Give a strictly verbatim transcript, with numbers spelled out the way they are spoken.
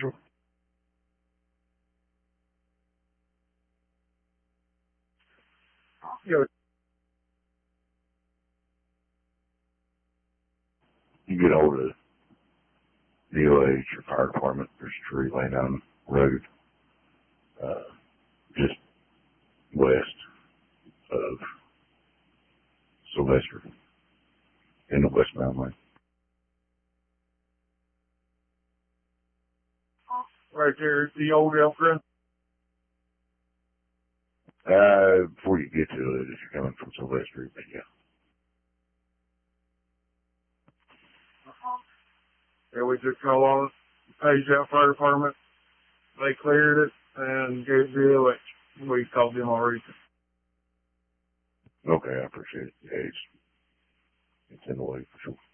Central. Yeah, You get over to D O H or fire department, there's a tree laying down the road, uh, just west of Sylvester in the westbound lane. right there at the old Elk Run. Uh, before you get to it, if you're coming from Sylvester, but yeah. Yeah, we took call on it, paged out fire department. They cleared it and gave it to the O H. We called them already. Okay, I appreciate it. Yeah, it's, it's in the way for sure.